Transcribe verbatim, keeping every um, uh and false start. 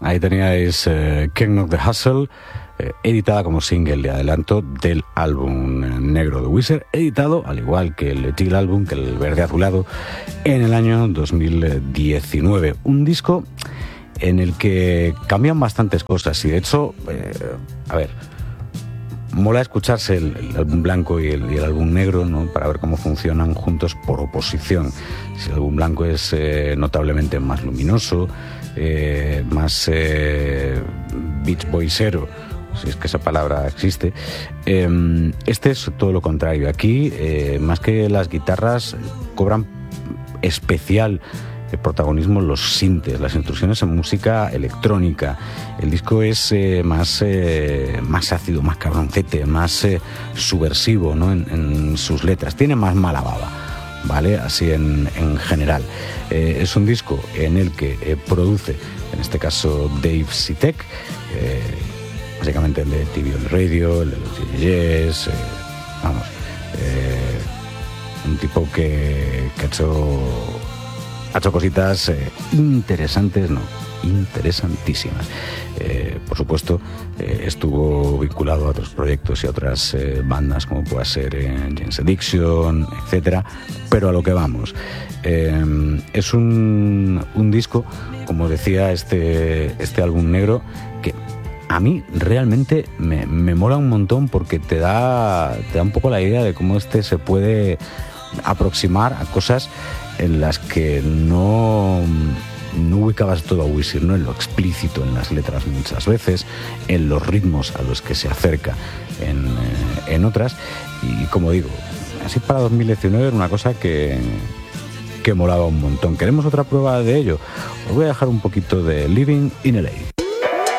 ahí teníais eh, King of the Hustle, eh, editada como single de adelanto del álbum negro de Weezer, editado, al igual que el Teal Album, que el verde azulado, en el año dos mil diecinueve. Un disco en el que cambian bastantes cosas y, de hecho, eh, a ver, mola escucharse el, el álbum blanco y el, y el álbum negro, ¿no?, para ver cómo funcionan juntos por oposición. Si el álbum blanco es eh, notablemente más luminoso, eh, más eh, Beach Boysero, si es que esa palabra existe, eh, este es todo lo contrario. Aquí, eh, más que las guitarras, cobran especial el protagonismo los sintes, las instrucciones en música electrónica. El disco es eh, más, eh, más ácido, más cabroncete, más eh, subversivo, ¿no?, en, en sus letras. Tiene más mala baba, ¿vale? Así en, en general. Eh, es un disco en el que eh, produce, en este caso, Dave Sitek, eh, básicamente el de T V on Radio, el de los D Js, eh, vamos, eh, un tipo que, que ha hecho... Ha hecho cositas eh, interesantes, no, interesantísimas. Eh, por supuesto, eh, estuvo vinculado a otros proyectos y a otras eh, bandas, como pueda ser eh, Jane's Addiction, etcétera. Pero a lo que vamos. Eh, es un, un disco, como decía, este, este álbum negro, que a mí realmente me, me mola un montón, porque te da, te da un poco la idea de cómo este se puede aproximar a cosas en las que no, no ubicabas todo a Weezer, ¿no?, en lo explícito, en las letras muchas veces, en los ritmos a los que se acerca en, eh, en otras. Y como digo, así para dos mil diecinueve era una cosa que, que molaba un montón. ¿Queremos otra prueba de ello? Os voy a dejar un poquito de Living in L A.